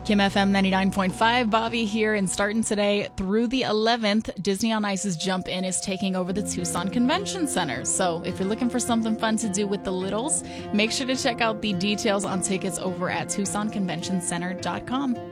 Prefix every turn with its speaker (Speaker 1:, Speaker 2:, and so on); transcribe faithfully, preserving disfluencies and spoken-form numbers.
Speaker 1: Kim F M ninety-nine point five, Bobby here, and starting today through the eleventh, Disney on Ice's Jump In is taking over the Tucson Convention Center. So if you're looking for something fun to do with the littles, make sure to check out the details on tickets over at tucson convention center dot com.